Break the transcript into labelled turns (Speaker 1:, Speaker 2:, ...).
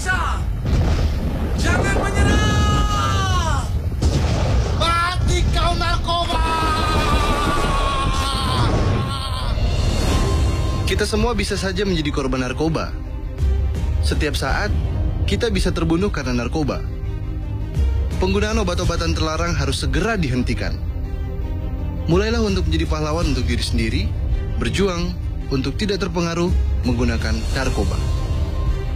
Speaker 1: bisa. Jangan menyerah.
Speaker 2: Mati kau narkoba!
Speaker 3: Kita semua bisa saja menjadi korban narkoba. Setiap saat, kita bisa terbunuh karena narkoba. Penggunaan obat-obatan terlarang harus segera dihentikan. Mulailah untuk menjadi pahlawan untuk diri sendiri, berjuang untuk tidak terpengaruh menggunakan narkoba.